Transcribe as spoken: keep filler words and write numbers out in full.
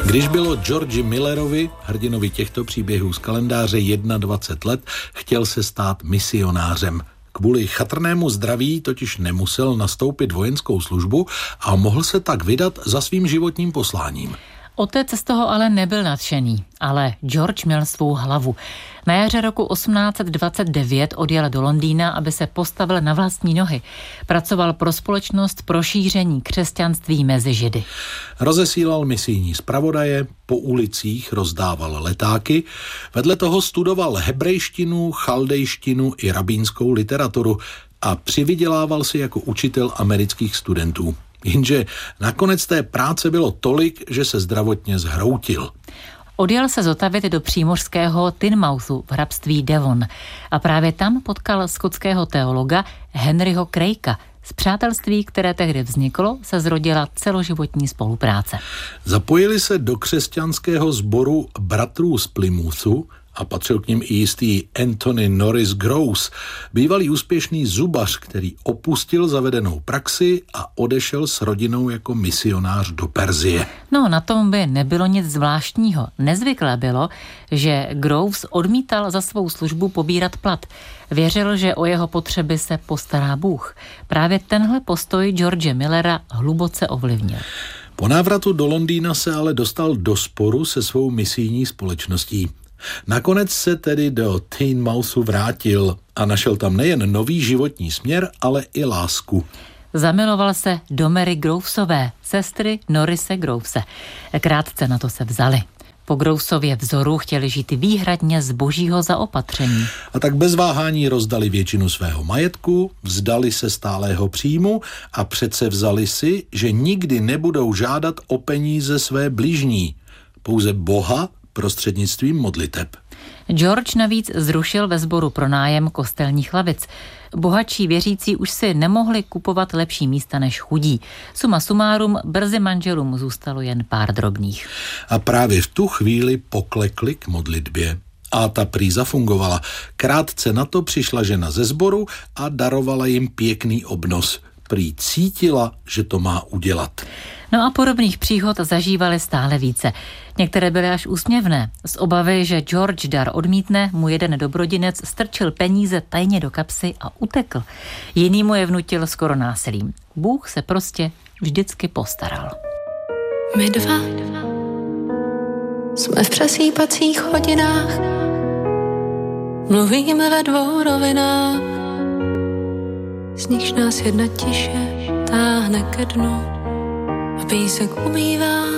Když bylo Georgi Millerovi, hrdinovi těchto příběhů z kalendáře dvacet jedna let, chtěl se stát misionářem. Kvůli chatrnému zdraví totiž nemusel nastoupit vojenskou službu a mohl se tak vydat za svým životním posláním. Otec z toho ale nebyl nadšený, ale George měl svou hlavu. Na jaře roku osmnáct dvacet devět odjel do Londýna, aby se postavil na vlastní nohy. Pracoval pro společnost pro šíření křesťanství mezi Židy. Rozesílal misijní zpravodaje, po ulicích rozdával letáky, vedle toho studoval hebrejštinu, chaldejštinu i rabínskou literaturu a přivydělával si jako učitel amerických studentů. Jenže nakonec té práce bylo tolik, že se zdravotně zhroutil. Odjel se zotavit do přímořského Tynmouthu v hrabství Devon a právě tam potkal skotského teologa Henryho Craiga. Z přátelství, které tehdy vzniklo, se zrodila celoživotní spolupráce. Zapojili se do křesťanského sboru bratrů z Plymouthu a patřil k nim i jistý Anthony Norris Groves, bývalý úspěšný zubař, který opustil zavedenou praxi a odešel s rodinou jako misionář do Perzie. No, na tom by nebylo nic zvláštního. Nezvyklé bylo, že Groves odmítal za svou službu pobírat plat. Věřil, že o jeho potřeby se postará Bůh. Právě tenhle postoj George Millera hluboce ovlivnil. Po návratu do Londýna se ale dostal do sporu se svou misijní společností. Nakonec se tedy do Tynmouthu vrátil a našel tam nejen nový životní směr, ale i lásku. Zamiloval se do Mary Grovesové, sestry Norrise Grovese. Krátce na to se vzali. Po Grovesově vzoru chtěli žít výhradně z božího zaopatření. A tak bez váhání rozdali většinu svého majetku, vzdali se stálého příjmu a přece vzali si, že nikdy nebudou žádat o peníze své bližní, pouze Boha prostřednictvím modliteb. George navíc zrušil ve sboru pronájem kostelních lavic. Bohatší věřící už si nemohli kupovat lepší místa než chudí. Suma sumárum, brzy manželům zůstalo jen pár drobných. A právě v tu chvíli poklekli k modlitbě. A ta prý zafungovala. Krátce na to přišla žena ze sboru a darovala jim pěkný obnos. Prý cítila, že to má udělat. No a podobných příhod zažívali stále více. Některé byly až úsměvné. Z obavy, že George dar odmítne, mu jeden dobrodinec strčil peníze tajně do kapsy a utekl. Jiný mu je vnutil skoro násilím. Bůh se prostě vždycky postaral. My dva jsme v přesýpacích hodinách, mluvíme ve dvou rovinách, z nichž nás jedna tiše táhne ke dnu a písek umývá